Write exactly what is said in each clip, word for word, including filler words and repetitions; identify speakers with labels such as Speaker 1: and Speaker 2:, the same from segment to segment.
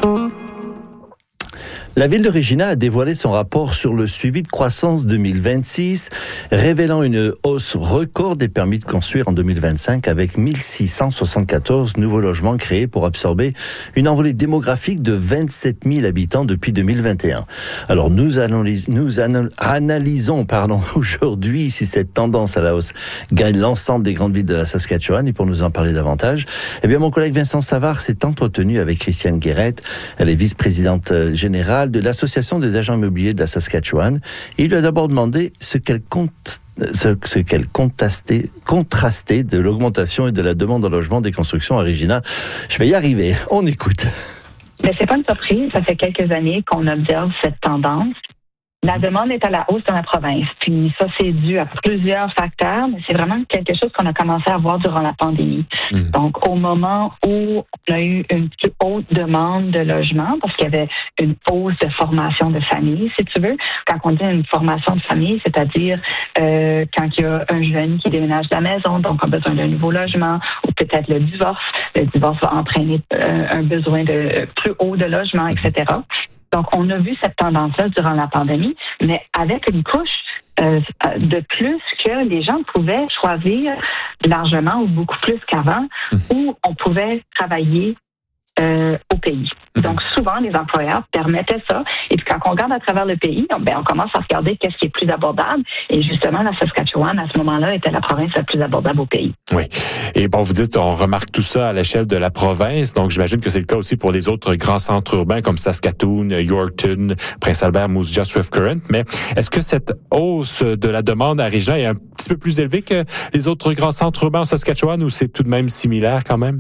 Speaker 1: La ville de Regina a dévoilé son rapport sur le suivi de croissance deux mille vingt-six, révélant une hausse record des permis de construire en deux mille vingt-cinq avec mille six cent soixante-quatorze nouveaux logements créés pour absorber une envolée démographique de vingt-sept mille habitants depuis deux mille vingt et un. Alors nous, analys- nous anal- analysons pardon, aujourd'hui si cette tendance à la hausse gagne l'ensemble des grandes villes de la Saskatchewan, et pour nous en parler davantage, eh bien mon collègue Vincent Savard s'est entretenu avec Christiane Guérette. Elle est vice-présidente générale de l'Association des agents immobiliers de la Saskatchewan. Et il lui a d'abord demandé ce qu'elle compte, ce, ce qu'elle contrastait, contrastait de l'augmentation et de la demande en logement des constructions à Regina. Je vais y arriver. On écoute.
Speaker 2: Mais c'est pas une surprise. Ça fait quelques années qu'on observe cette tendance. La demande est à la hausse dans la province. Puis ça, c'est dû à plusieurs facteurs, mais c'est vraiment quelque chose qu'on a commencé à voir durant la pandémie. Mmh. Donc, au moment où on a eu une plus haute demande de logement, parce qu'il y avait une hausse de formation de famille, si tu veux. Quand on dit une formation de famille, c'est-à-dire euh, quand il y a un jeune qui déménage de la maison, donc a besoin d'un nouveau logement, ou peut-être le divorce. Le divorce va entraîner euh, un besoin de plus haut de logement, et cetera. Donc, on a vu cette tendance-là durant la pandémie, mais avec une couche euh, de plus que les gens pouvaient choisir largement ou beaucoup plus qu'avant, où on pouvait travailler euh, au pays. Donc, souvent, les employeurs permettaient ça. Et puis, quand on regarde à travers le pays, ben, on commence à regarder qu'est-ce qui est plus abordable. Et justement, la Saskatchewan, à ce moment-là, était la province la plus abordable au pays.
Speaker 3: Oui. Et bon, vous dites, on remarque tout ça à l'échelle de la province. Donc, j'imagine que c'est le cas aussi pour les autres grands centres urbains comme Saskatoon, Yorkton, Prince-Albert, Moose Jaw, Swift Current. Mais est-ce que cette hausse de la demande à Regina est un petit peu plus élevée que les autres grands centres urbains en Saskatchewan, ou c'est tout de même similaire quand même?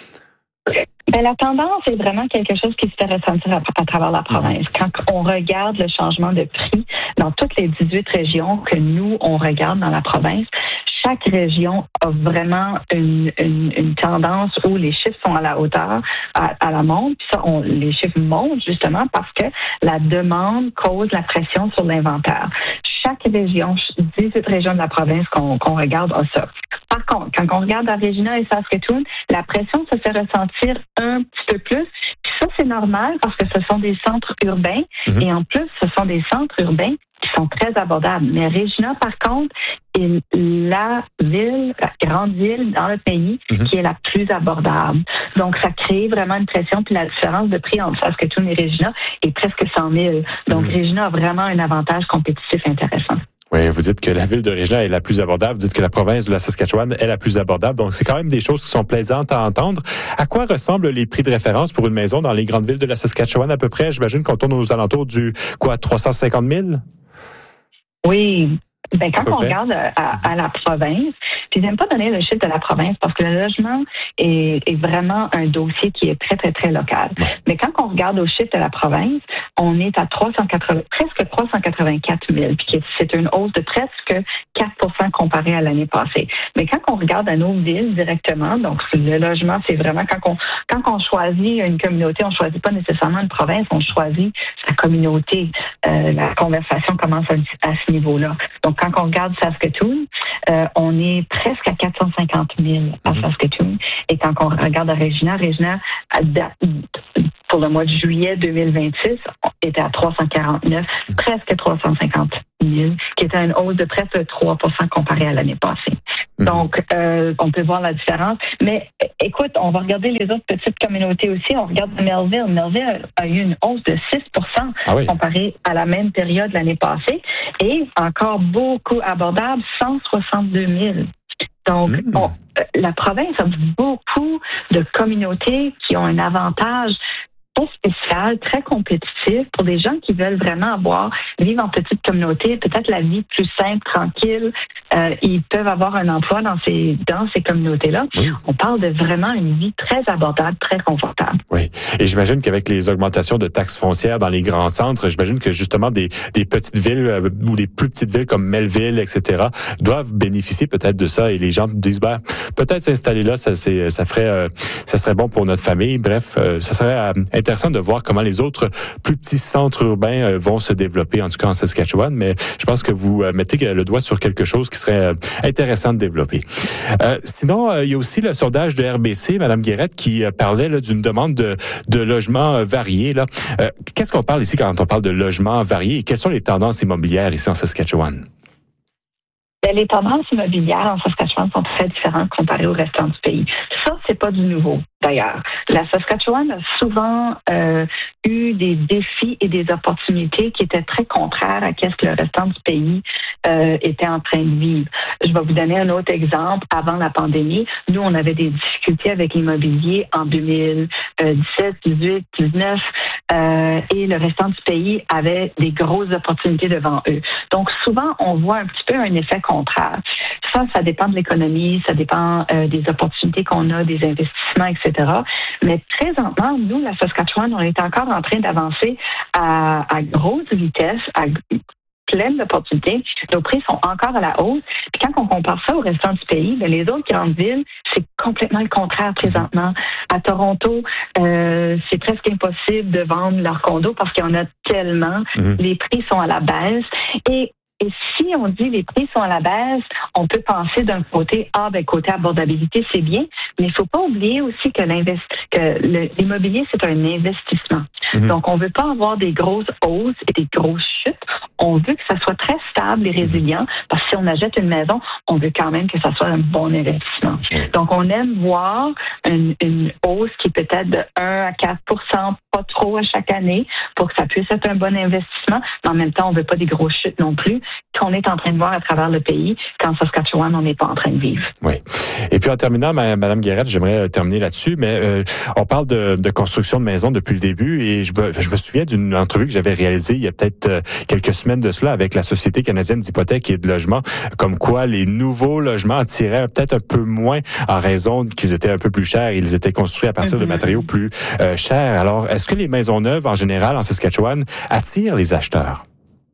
Speaker 2: Ben, la tendance est vraiment quelque chose qui se fait ressentir à, à travers la province. Quand on regarde le changement de prix dans toutes les dix-huit régions que nous, on regarde dans la province, chaque région a vraiment une, une, une tendance où les chiffres sont à la hauteur, à, à la monte. Puis ça, on, les chiffres montent justement parce que la demande cause la pression sur l'inventaire. Chaque région, dix-huit régions de la province qu'on, qu'on regarde a ça. Par contre, quand on regarde à Regina et Saskatoon, la pression se fait ressentir un petit peu plus. Puis ça, c'est normal parce que ce sont des centres urbains. Mm-hmm. Et en plus, ce sont des centres urbains qui sont très abordables. Mais Regina, par contre, est la ville, la grande ville dans le pays mm-hmm. qui est la plus abordable. Donc, ça crée vraiment une pression. Puis la différence de prix entre Saskatoon et Regina est presque cent mille. Donc, mm-hmm. Regina a vraiment un avantage compétitif intéressant.
Speaker 3: Oui, vous dites que la ville de Regina est la plus abordable, vous dites que la province de la Saskatchewan est la plus abordable, donc c'est quand même des choses qui sont plaisantes à entendre. À quoi ressemblent les prix de référence pour une maison dans les grandes villes de la Saskatchewan à peu près? J'imagine qu'on tourne aux alentours du, quoi, trois cent cinquante mille?
Speaker 2: Oui. Ben, quand on regarde à, à la province, puis j'aime pas donner le chiffre de la province parce que le logement est, est vraiment un dossier qui est très, très, très local. Mais quand on regarde au chiffre de la province, on est à trois cent quatre-vingts, presque trois cent quatre-vingt-quatre mille, puis c'est une hausse de presque quatre pour cent comparé à l'année passée. Mais quand on regarde à nos villes directement, donc le logement, c'est vraiment quand on, quand on choisit une communauté, on choisit pas nécessairement une province, on choisit sa communauté. Euh, la conversation commence à, à ce niveau-là. Donc, quand on regarde Saskatoon, euh, on est presque à quatre cent cinquante mille à Saskatoon. Et quand on regarde à Regina, Regina, pour le mois de juillet deux mille vingt-six, on était à trois cent quarante-neuf, presque trois cent cinquante mille, qui était une hausse de presque trois pour cent comparée à l'année passée. Mm-hmm. Donc, euh, on peut voir la différence. Mais écoute, on va regarder les autres petites communautés aussi. On regarde Melville. Melville a eu une hausse de six pour cent ah oui. comparée à la même période l'année passée. Et encore beaucoup abordable, cent soixante-deux mille. Donc, mmh. on, la province a beaucoup de communautés qui ont un avantage très spécial, très compétitif pour des gens qui veulent vraiment avoir, vivre en petite communauté, peut-être la vie plus simple, tranquille. Euh, ils peuvent avoir un emploi dans ces, dans ces communautés-là. Oui. On parle de vraiment une vie très abordable, très confortable.
Speaker 3: Oui. Et j'imagine qu'avec les augmentations de taxes foncières dans les grands centres, j'imagine que justement des, des petites villes euh, ou des plus petites villes comme Melville, et cetera, doivent bénéficier peut-être de ça et les gens disent, ben, peut-être s'installer là, ça, c'est, ça ferait, euh, ça serait bon pour notre famille. Bref, euh, ça serait euh, intéressant intéressant de voir comment les autres plus petits centres urbains euh, vont se développer, en tout cas en Saskatchewan, mais je pense que vous euh, mettez le doigt sur quelque chose qui serait euh, intéressant de développer. Euh, sinon, euh, il y a aussi le sondage de R B C, Mme Guérette, qui euh, parlait là, d'une demande de, de logements euh, variés. Là. Euh, qu'est-ce qu'on parle ici quand on parle de logements variés et quelles sont les tendances immobilières ici en Saskatchewan?
Speaker 2: Les tendances immobilières en Saskatchewan sont très différentes comparées au restant du pays. Ça, c'est pas du nouveau, d'ailleurs. La Saskatchewan a souvent euh, eu des défis et des opportunités qui étaient très contraires à ce que le restant du pays euh, était en train de vivre. Je vais vous donner un autre exemple. Avant la pandémie, nous, on avait des difficultés avec l'immobilier en deux mille dix-sept, dix-huit, dix-neuf, euh, et le restant du pays avait des grosses opportunités devant eux. Donc, souvent, on voit un petit peu un effet contraire. Ça, ça dépend de l'économie, ça dépend euh, des opportunités qu'on a, des investissements, et cetera. Mais présentement, nous, la Saskatchewan, on est encore en train d'avancer à, à grosse vitesse, à pleine d'opportunités. Nos prix sont encore à la hausse. Puis quand on compare ça au restant du pays, bien, les autres grandes villes, c'est complètement le contraire présentement. À Toronto, euh, c'est presque impossible de vendre leurs condos parce qu'il y en a tellement. Mmh. Les prix sont à la baisse. Et Et si on dit les prix sont à la baisse, on peut penser d'un côté, ah, ben, côté abordabilité, c'est bien, mais il faut pas oublier aussi que, que le, l'immobilier, c'est un investissement. Mm-hmm. Donc, on veut pas avoir des grosses hausses et des grosses chutes. On veut que ça soit très stable et résilient, parce que si on achète une maison, on veut quand même que ça soit un bon investissement. Donc, on aime voir une, une hausse qui peut être de un à quatre pour cent, pas trop à chaque année, pour que ça puisse être un bon investissement, mais en même temps, on veut pas des grosses chutes non plus, qu'on est en train de voir à travers le pays, qu'en Saskatchewan, on n'est pas en train de vivre.
Speaker 3: Oui. Et puis, en terminant, Mme Guérette, j'aimerais terminer là-dessus, mais euh, on parle de, de construction de maisons depuis le début, et je me, je me souviens d'une entrevue que j'avais réalisée il y a peut-être euh, quelques semaines de cela avec la Société canadienne d'hypothèques et de logement, comme quoi les nouveaux logements attiraient peut-être un peu moins en raison qu'ils étaient un peu plus chers, ils étaient construits à partir mm-hmm. de matériaux plus euh, chers. Alors, est-ce que les maisons neuves, en général, en Saskatchewan, attirent les acheteurs?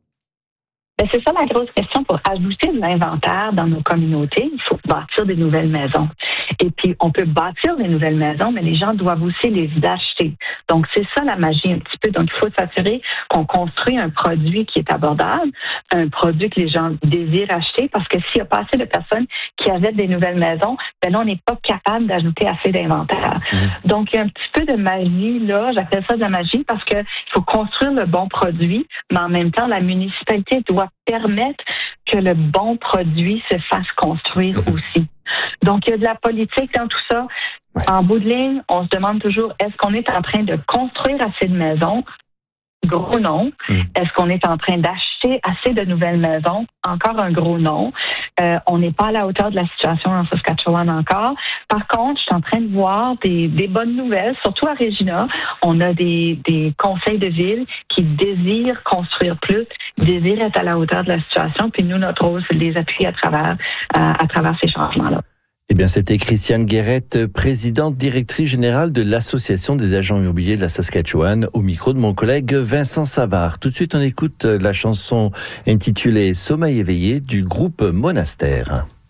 Speaker 2: Ben, c'est ça la grosse question. Pour ajouter de l'inventaire dans nos communautés, il faut bâtir des nouvelles maisons. Et puis, on peut bâtir des nouvelles maisons, mais les gens doivent aussi les acheter. Donc, c'est ça la magie un petit peu. Donc, il faut s'assurer qu'on construit un produit qui est abordable, un produit que les gens désirent acheter, parce que s'il y a pas assez de personnes qui achètent des nouvelles maisons, ben là, on n'est pas capable d'ajouter assez d'inventaire. Mmh. Donc, il y a un petit peu de magie là. J'appelle ça de la magie parce que il faut construire le bon produit, mais en même temps, la municipalité doit permettre que le bon produit se fasse construire mmh. aussi. Donc, il y a de la politique dans tout ça. Ouais. En bout de ligne, on se demande toujours, est-ce qu'on est en train de construire assez de maisons? Gros non. Mmh. Est-ce qu'on est en train d'acheter assez de nouvelles maisons? Encore un gros non. Euh, on n'est pas à la hauteur de la situation en Saskatchewan encore. Par contre, je suis en train de voir des, des bonnes nouvelles, surtout à Regina. On a des, des conseils de ville qui désirent construire plus, désirent être à la hauteur de la situation. Puis nous, notre rôle, c'est de les appuyer à travers, à, à travers ces changements-là.
Speaker 1: Eh bien, c'était Christiane Guérette, présidente directrice générale de l'Association des agents immobiliers de la Saskatchewan, au micro de mon collègue Vincent Savard. Tout de suite, on écoute la chanson intitulée Sommeil éveillé du groupe Monastère.